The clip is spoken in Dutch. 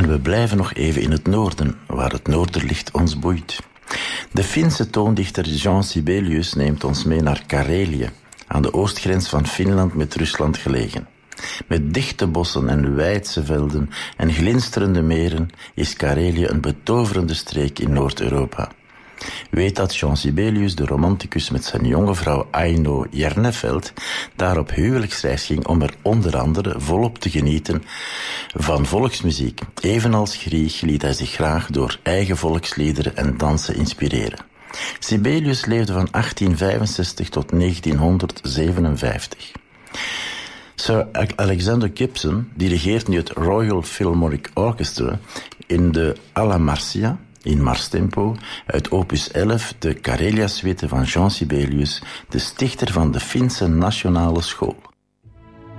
En we blijven nog even in het noorden, waar het noorderlicht ons boeit. De Finse toondichter Jean Sibelius neemt ons mee naar Karelië, aan de oostgrens van Finland met Rusland gelegen. Met dichte bossen en wijdse velden en glinsterende meren is Karelië een betoverende streek in Noord-Europa. Weet dat Jean Sibelius, de romanticus met zijn jonge vrouw Aino Jerneveld, daar op huwelijksreis ging om er onder andere volop te genieten van volksmuziek. Evenals Grieg liet hij zich graag door eigen volksliederen en dansen inspireren. Sibelius leefde van 1865 tot 1957. Sir Alexander Gibson dirigeert nu het Royal Philharmonic Orchestra in de Alla Marcia, in marstempo, uit opus 11, de Karelia-suite van Jean Sibelius, de stichter van de Finse Nationale School.